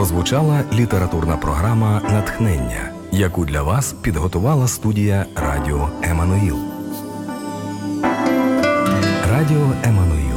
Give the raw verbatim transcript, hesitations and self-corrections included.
прозвучала літературна програма «Натхнення», яку для вас підготувала студія Радіо Еммануїл. Радіо Еммануїл.